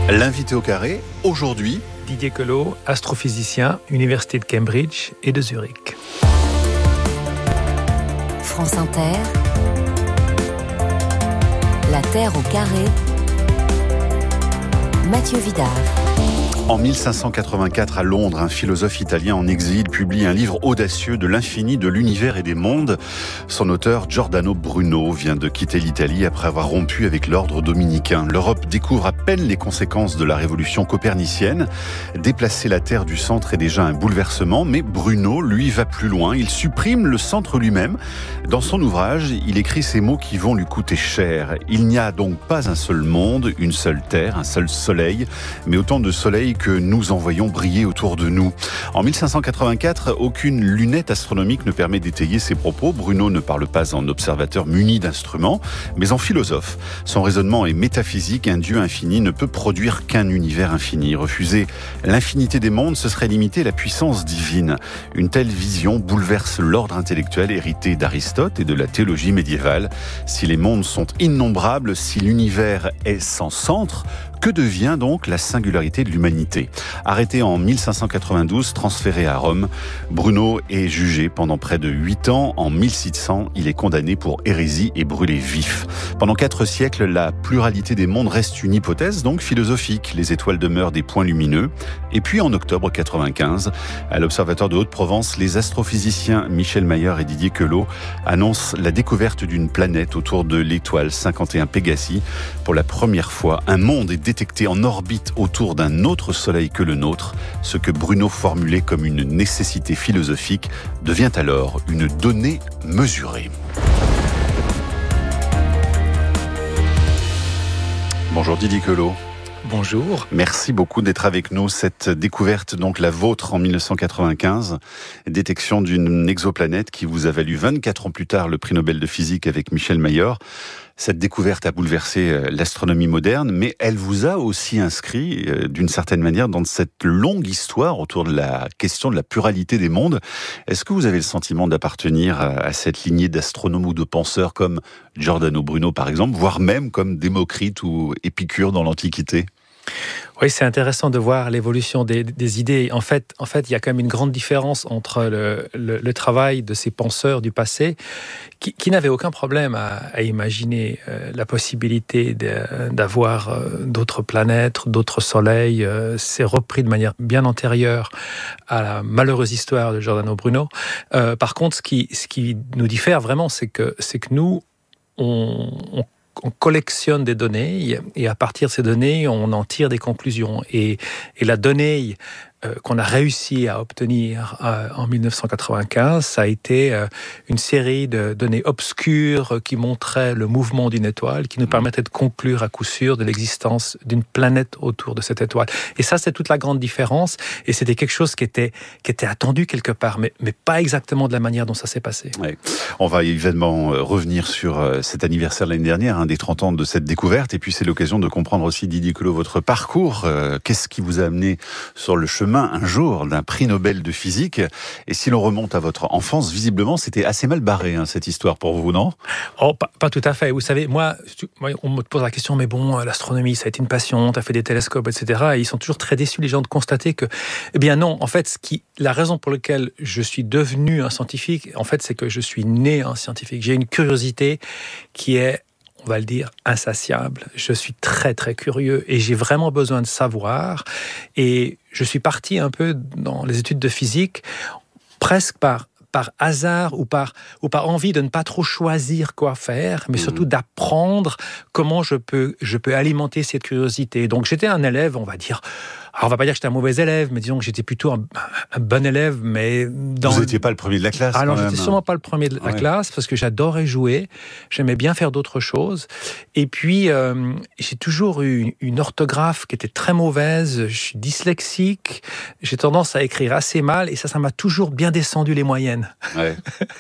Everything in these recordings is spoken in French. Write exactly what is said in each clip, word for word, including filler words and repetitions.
L'invité au carré, aujourd'hui, Didier Queloz, astrophysicien, Université de Cambridge et de Zurich. France Inter, La Terre au carré, Mathieu Vidard. En mille cinq cent quatre-vingt-quatre, à Londres, un philosophe italien en exil publie un livre audacieux de l'infini, de l'univers et des mondes. Son auteur, Giordano Bruno, vient de quitter l'Italie après avoir rompu avec l'ordre dominicain. L'Europe découvre à peine les conséquences de la révolution copernicienne. Déplacer la Terre du centre est déjà un bouleversement, mais Bruno, lui, va plus loin. Il supprime le centre lui-même. Dans son ouvrage, il écrit ces mots qui vont lui coûter cher. Il n'y a donc pas un seul monde, une seule Terre, un seul soleil, mais autant de soleils que nous envoyons briller autour de nous. En mille cinq cent quatre-vingt-quatre, aucune lunette astronomique ne permet d'étayer ses propos. Bruno ne parle pas en observateur muni d'instruments, mais en philosophe. Son raisonnement est métaphysique. Un Dieu infini ne peut produire qu'un univers infini. Refuser l'infinité des mondes, ce serait limiter la puissance divine. Une telle vision bouleverse l'ordre intellectuel hérité d'Aristote et de la théologie médiévale. Si les mondes sont innombrables, si l'univers est sans centre, que devient donc la singularité de l'humanité ? Arrêté en mille cinq cent quatre-vingt-douze, transféré à Rome, Bruno est jugé pendant près de huit ans. En mille six cents, il est condamné pour hérésie et brûlé vif. Pendant quatre siècles, la pluralité des mondes reste une hypothèse, donc philosophique. Les étoiles demeurent des points lumineux. Et puis en octobre quatre-vingt-quinze, à l'Observatoire de Haute-Provence, les astrophysiciens Michel Mayor et Didier Queloz annoncent la découverte d'une planète autour de l'étoile cinquante et un Pégasi. Pour la première fois, un monde est détecté en orbite autour d'un autre soleil que le nôtre. Ce que Bruno formulait comme une nécessité philosophique devient alors une donnée mesurée. Bonjour Didier Queloz. Bonjour. Merci beaucoup d'être avec nous. Cette découverte, donc la vôtre en mille neuf cent quatre-vingt-quinze, détection d'une exoplanète qui vous a valu vingt-quatre ans plus tard le prix Nobel de physique avec Michel Mayor. Cette découverte a bouleversé l'astronomie moderne, mais elle vous a aussi inscrit, d'une certaine manière, dans cette longue histoire autour de la question de la pluralité des mondes. Est-ce que vous avez le sentiment d'appartenir à cette lignée d'astronomes ou de penseurs comme Giordano Bruno, par exemple, voire même comme Démocrite ou Épicure dans l'Antiquité ? Oui, c'est intéressant de voir l'évolution des, des idées. En fait, en fait, il y a quand même une grande différence entre le, le, le travail de ces penseurs du passé qui, qui n'avaient aucun problème à, à imaginer euh, la possibilité de, d'avoir euh, d'autres planètes, d'autres soleils. Euh, c'est repris de manière bien antérieure à la malheureuse histoire de Giordano Bruno. Euh, par contre, ce qui, ce qui nous diffère vraiment, c'est que, c'est que nous, on, on on collectionne des données et à partir de ces données, on en tire des conclusions. Et, et la donnée euh, qu'on a réussi à obtenir euh, en mille neuf cent quatre-vingt-quinze, ça a été euh, une série de données obscures qui montraient le mouvement d'une étoile, qui nous permettaient de conclure à coup sûr de l'existence d'une planète autour de cette étoile. Et ça, c'est toute la grande différence. Et c'était quelque chose qui était, qui était attendu quelque part, mais, mais pas exactement de la manière dont ça s'est passé. Ouais. On va évidemment revenir sur cet anniversaire de l'année dernière, hein, des trente ans de cette découverte. Et puis, c'est l'occasion de comprendre aussi, Didier Queloz, votre parcours. Euh, qu'est-ce qui vous a amené sur le chemin un jour d'un prix Nobel de physique? Et si l'on remonte à votre enfance, visiblement, c'était assez mal barré, hein, cette histoire pour vous, non? Oh, pas, pas tout à fait. Vous savez, moi, on me pose la question, mais bon, l'astronomie, ça a été une passion, tu as fait des télescopes, et cetera. Et ils sont toujours très déçus, les gens, de constater que, eh bien non, en fait, ce qui, la raison pour laquelle je suis devenu un scientifique, en fait, c'est que je suis né un scientifique. J'ai une curiosité qui est, on va le dire, insatiable. Je suis très, très curieux et j'ai vraiment besoin de savoir. Et je suis parti un peu dans les études de physique, presque par, par hasard ou par, ou par envie de ne pas trop choisir quoi faire, mais surtout d'apprendre comment je peux, je peux alimenter cette curiosité. Donc j'étais un élève, on va dire, alors on va pas dire que j'étais un mauvais élève, mais disons que j'étais plutôt un, un bon élève, mais dans... Vous n'étiez pas le premier de la classe. Alors quand j'étais même. sûrement pas le premier de la ouais. classe, parce que j'adorais jouer, j'aimais bien faire d'autres choses, et puis euh, j'ai toujours eu une, une orthographe qui était très mauvaise, je suis dyslexique, j'ai tendance à écrire assez mal, et ça, ça m'a toujours bien descendu les moyennes. Ouais.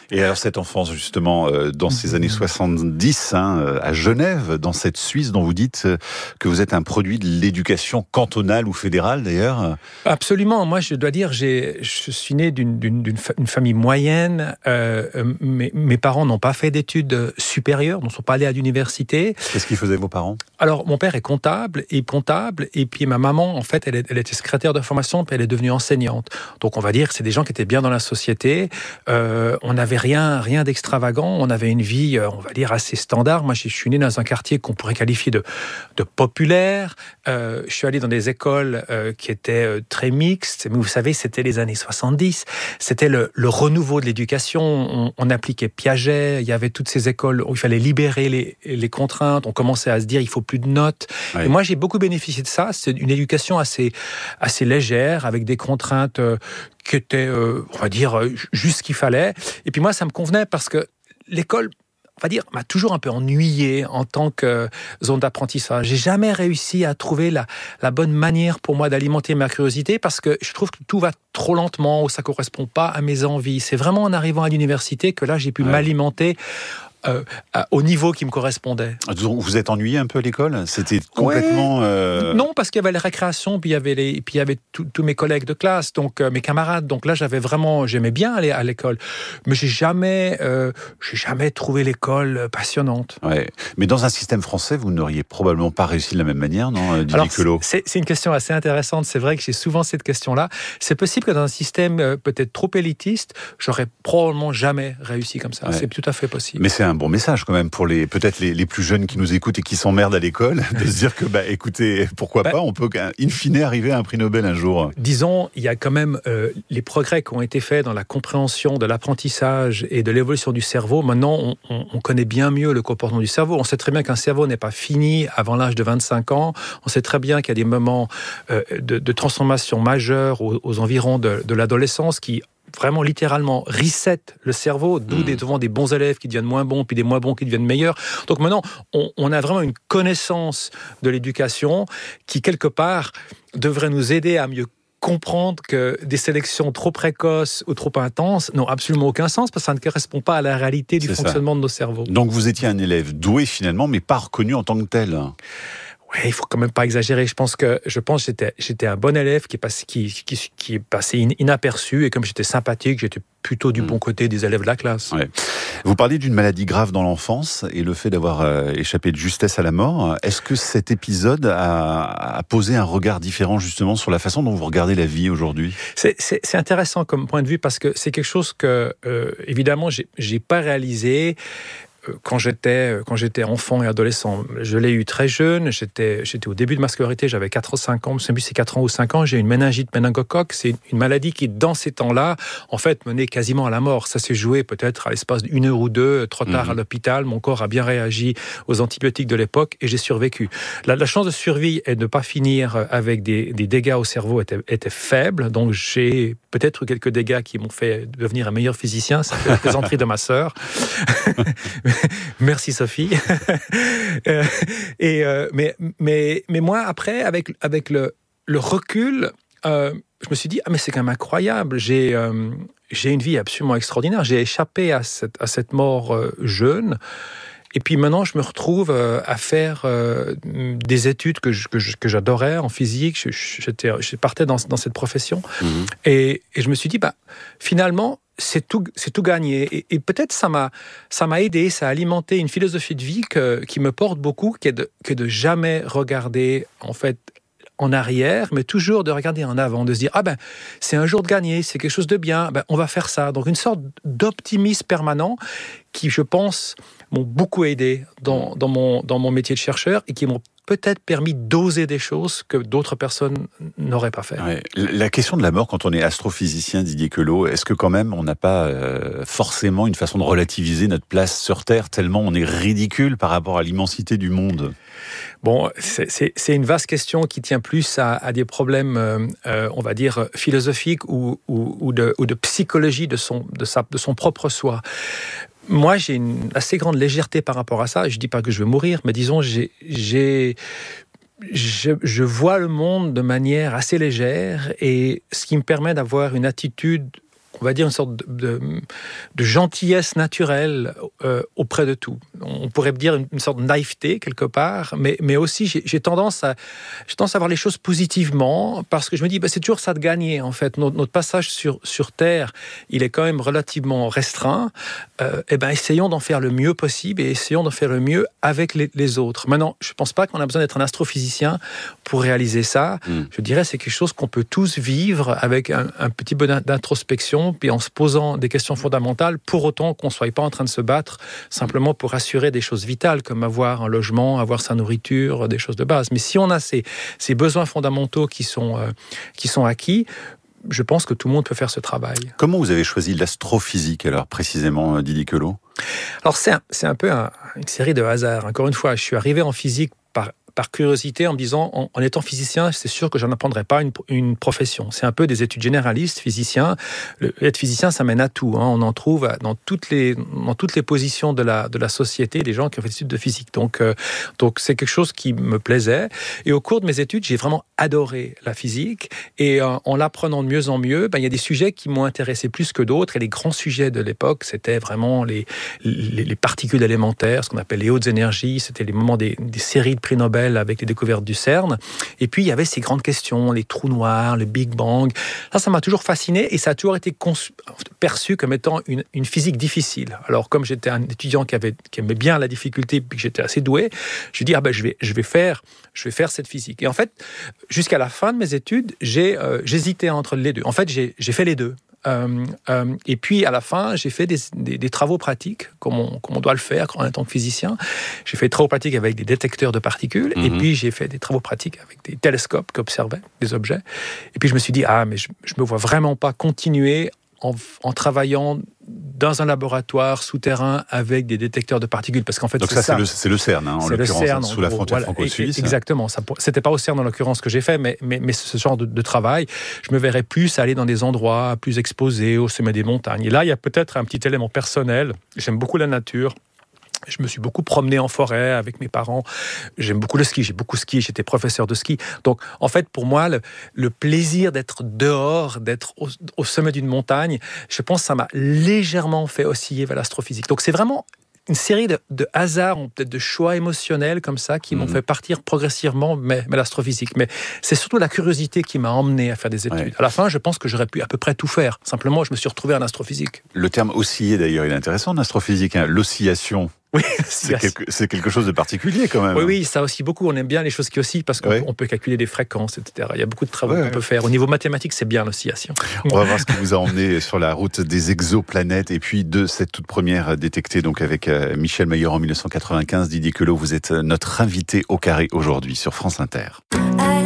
Et alors cette enfance justement euh, dans ces années soixante-dix, hein, euh, à Genève, dans cette Suisse dont vous dites euh, que vous êtes un produit de l'éducation cantonale ou fédérale d'ailleurs. Absolument. Moi, je dois dire, j'ai, je suis né d'une, d'une, d'une fa- une famille moyenne. Euh, mes, mes parents n'ont pas fait d'études supérieures, ne sont pas allés à l'université. Qu'est-ce qu'ils faisaient vos parents ? Alors, mon père est comptable et comptable, et puis ma maman, en fait, elle, est, elle était secrétaire de formation, puis elle est devenue enseignante. Donc, on va dire que c'est des gens qui étaient bien dans la société. Euh, on n'avait rien, rien d'extravagant. On avait une vie, on va dire, assez standard. Moi, je suis né dans un quartier qu'on pourrait qualifier de, de populaire. Euh, je suis allé dans des écoles euh, qui étaient euh, très mixtes. Mais vous savez, c'était les années soixante-dix. C'était le, le renouveau de l'éducation. On, on appliquait Piaget. Il y avait toutes ces écoles où il fallait libérer les, les contraintes. On commençait à se dire, il faut plus de notes. Ouais. Et moi, j'ai beaucoup bénéficié de ça. C'est une éducation assez, assez légère, avec des contraintes euh, qui étaient, euh, on va dire, juste ce qu'il fallait. Et puis moi, ça me convenait parce que l'école, on va dire, m'a toujours un peu ennuyé en tant que zone d'apprentissage. J'ai jamais réussi à trouver la, la bonne manière pour moi d'alimenter ma curiosité parce que je trouve que tout va trop lentement ou ça correspond pas à mes envies. C'est vraiment en arrivant à l'université que là, j'ai pu ouais. m'alimenter Euh, au niveau qui me correspondait. Donc vous êtes ennuyé un peu à l'école ? C'était complètement... Ouais. Euh... Non, parce qu'il y avait les récréations, puis il y avait, les, puis il y avait tous mes collègues de classe, donc euh, mes camarades. Donc là, j'avais vraiment... J'aimais bien aller à l'école. Mais j'ai jamais, euh, j'ai jamais trouvé l'école passionnante. Ouais. Mais dans un système français, vous n'auriez probablement pas réussi de la même manière, non, Didier Queloz ? c'est, c'est une question assez intéressante. C'est vrai que j'ai souvent cette question-là. C'est possible que dans un système euh, peut-être trop élitiste, j'aurais probablement jamais réussi comme ça. Ouais. C'est tout à fait possible. Mais c'est un bon message quand même pour les peut-être les, les plus jeunes qui nous écoutent et qui s'emmerdent à l'école, de se dire que bah écoutez, pourquoi bah, pas, on peut in fine arriver à un prix Nobel un jour. Disons, il y a quand même euh, les progrès qui ont été faits dans la compréhension de l'apprentissage et de l'évolution du cerveau. Maintenant, on, on, on connaît bien mieux le comportement du cerveau. On sait très bien qu'un cerveau n'est pas fini avant l'âge de vingt-cinq ans. On sait très bien qu'il y a des moments euh, de, de transformation majeure aux, aux environs de, de l'adolescence qui vraiment littéralement reset le cerveau, d'où mmh. des, devant des bons élèves qui deviennent moins bons, puis des moins bons qui deviennent meilleurs. Donc maintenant, on, on a vraiment une connaissance de l'éducation qui, quelque part, devrait nous aider à mieux comprendre que des sélections trop précoces ou trop intenses n'ont absolument aucun sens parce que ça ne correspond pas à la réalité du C'est fonctionnement ça. de nos cerveaux. Donc vous étiez un élève doué finalement, mais pas reconnu en tant que tel. Ouais, il faut quand même pas exagérer. Je pense que je pense que j'étais j'étais un bon élève qui est passé qui qui, qui est passé inaperçu et comme j'étais sympathique, j'étais plutôt du mmh. bon côté des élèves de la classe. Ouais. Vous parliez d'une maladie grave dans l'enfance et le fait d'avoir euh, échappé de justesse à la mort. Est-ce que cet épisode a, a posé un regard différent justement sur la façon dont vous regardez la vie aujourd'hui ? C'est, c'est, c'est intéressant comme point de vue parce que c'est quelque chose que euh, évidemment j'ai j'ai pas réalisé. Quand j'étais, quand j'étais enfant et adolescent, je l'ai eu très jeune, j'étais, j'étais au début de ma scolarité, j'avais quatre ou cinq ans, je ne sais plus si c'est quatre ans ou cinq ans, j'ai eu une méningite méningocoque, c'est une maladie qui, dans ces temps-là, en fait, menait quasiment à la mort. Ça s'est joué peut-être à l'espace d'une heure ou deux, trop tard mmh. à l'hôpital, mon corps a bien réagi aux antibiotiques de l'époque et j'ai survécu. La, la chance de survie et de ne pas finir avec des, des dégâts au cerveau était, était faible, donc j'ai peut-être eu quelques dégâts qui m'ont fait devenir un meilleur physicien, c'est la plaisanterie de ma sœur. Merci Sophie. euh, et euh, mais mais mais moi après avec avec le le recul, euh, je me suis dit ah mais c'est quand même incroyable. J'ai euh, j'ai une vie absolument extraordinaire. J'ai échappé à cette à cette mort euh, jeune. Et puis maintenant, je me retrouve euh, à faire euh, des études que, je, que, je, que j'adorais en physique. Je, j'étais, je partais dans, dans cette profession. Mmh. Et, et je me suis dit, bah, finalement, c'est tout, c'est tout gagné. Et, et peut-être ça m'a, ça m'a aidé, ça a alimenté une philosophie de vie que, qui me porte beaucoup, qui est de, que de jamais regarder, en fait, en arrière, mais toujours de regarder en avant, de se dire, ah ben, c'est un jour de gagner, c'est quelque chose de bien, ben, on va faire ça. Donc, une sorte d'optimisme permanent qui, je pense, m'ont beaucoup aidé dans, dans, mon, dans mon métier de chercheur et qui m'ont peut-être permis d'oser des choses que d'autres personnes n'auraient pas fait. Ouais. La question de la mort, quand on est astrophysicien, Didier Queloz, est-ce que quand même on n'a pas euh, forcément une façon de relativiser notre place sur Terre tellement on est ridicule par rapport à l'immensité du monde ? Bon, c'est, c'est, c'est une vaste question qui tient plus à, à des problèmes, euh, on va dire, philosophiques ou, ou, ou, de, ou de psychologie de son, de, sa, de son propre soi. Moi, j'ai une assez grande légèreté par rapport à ça. Je ne dis pas que je vais mourir, mais disons, j'ai, j'ai, je, je vois le monde de manière assez légère et ce qui me permet d'avoir une attitude on va dire, une sorte de, de, de gentillesse naturelle euh, auprès de tout. On pourrait dire une, une sorte de naïveté quelque part, mais, mais aussi j'ai, j'ai, tendance à, j'ai tendance à voir les choses positivement, parce que je me dis, bah, c'est toujours ça de gagner, en fait. Notre, notre passage sur, sur Terre, il est quand même relativement restreint. Euh, et ben, essayons d'en faire le mieux possible et essayons d'en faire le mieux avec les, les autres. Maintenant, je ne pense pas qu'on a besoin d'être un astrophysicien pour réaliser ça. Mm. Je dirais que c'est quelque chose qu'on peut tous vivre avec un, un petit peu d'introspection, puis en se posant des questions fondamentales, pour autant qu'on ne soit pas en train de se battre simplement pour assurer des choses vitales, comme avoir un logement, avoir sa nourriture, des choses de base. Mais si on a ces, ces besoins fondamentaux qui sont, euh, qui sont acquis, je pense que tout le monde peut faire ce travail. Comment vous avez choisi l'astrophysique, alors, précisément, Didier Queloz ? Alors, c'est un, c'est un peu un, une série de hasards. Encore une fois, je suis arrivé en physique par... par curiosité, en me disant, en, en étant physicien, c'est sûr que je n'apprendrai pas une, une profession. C'est un peu des études généralistes, physicien. Le, être physicien, ça mène à tout. Hein. On en trouve dans toutes les, dans toutes les positions de la, de la société, des gens qui ont fait des études de physique. Donc, euh, donc, c'est quelque chose qui me plaisait. Et au cours de mes études, j'ai vraiment adoré la physique. Et euh, en l'apprenant de mieux en mieux, ben, il y a des sujets qui m'ont intéressé plus que d'autres. Et les grands sujets de l'époque, c'était vraiment les, les, les particules élémentaires, ce qu'on appelle les hautes énergies. C'était les moments des, des séries de prix Nobel avec les découvertes du CERN. Et puis, il y avait ces grandes questions, les trous noirs, le Big Bang. Ça, ça m'a toujours fasciné et ça a toujours été conçu, perçu comme étant une, une physique difficile. Alors, comme j'étais un étudiant qui, avait, qui aimait bien la difficulté puis que j'étais assez doué, je me dis, ah ben, je vais, je vais faire, je vais faire cette physique. Et en fait, jusqu'à la fin de mes études, j'ai, euh, j'hésitais entre les deux. En fait, j'ai, j'ai fait les deux. Euh, euh, et puis à la fin, j'ai fait des, des, des travaux pratiques, comme on, comme on doit le faire en tant que physicien. J'ai fait des travaux pratiques avec des détecteurs de particules, mmh. et puis j'ai fait des travaux pratiques avec des télescopes qui observaient des objets. Et puis je me suis dit, ah, mais je ne me vois vraiment pas continuer en, en travaillant dans un laboratoire souterrain avec des détecteurs de particules, parce qu'en fait, donc c'est ça, ça. C'est, le, c'est le CERN, hein, en c'est l'occurrence, le CERN, sous la frontière voilà, franco-suisse. Exactement. Ça, c'était pas au CERN, en l'occurrence, que j'ai fait, mais, mais, mais ce genre de, de travail, je me verrais plus aller dans des endroits plus exposés, au sommet des montagnes. Et là, il y a peut-être un petit élément personnel. J'aime beaucoup la nature. Je me suis beaucoup promené en forêt avec mes parents. J'aime beaucoup le ski. J'ai beaucoup skié. J'étais professeur de ski. Donc, en fait, pour moi, le, le plaisir d'être dehors, d'être au, au sommet d'une montagne, je pense que ça m'a légèrement fait osciller vers l'astrophysique. Donc, c'est vraiment une série de, de hasards, peut-être de choix émotionnels comme ça, qui mmh. m'ont fait partir progressivement vers l'astrophysique. Mais c'est surtout la curiosité qui m'a emmené à faire des études. Ouais. À la fin, je pense que j'aurais pu à peu près tout faire. Simplement, je me suis retrouvé en astrophysique. Le terme osciller, d'ailleurs, il est intéressant en astrophysique. Hein. L'oscillation. Oui, c'est quelque, c'est quelque chose de particulier quand même. Oui, oui, ça aussi beaucoup. On aime bien les choses qui oscillent parce qu'on oui. peut calculer des fréquences, et cetera. Il y a beaucoup de travaux ouais, qu'on ouais. peut faire. Au niveau mathématique, c'est bien l'oscillation. On va voir ce qui vous a emmené sur la route des exoplanètes et puis de cette toute première détectée donc avec Michel Mayor en dix-neuf cent quatre-vingt-quinze. Didier Queloz, vous êtes notre invité au carré aujourd'hui sur France Inter.